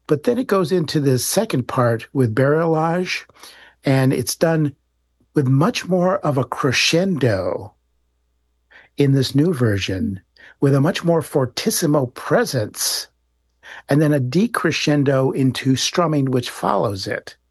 But then it goes into the second part with Barrelage, and it's done with much more of a crescendo in this new version, with a much more fortissimo presence, and then a decrescendo into strumming which follows it.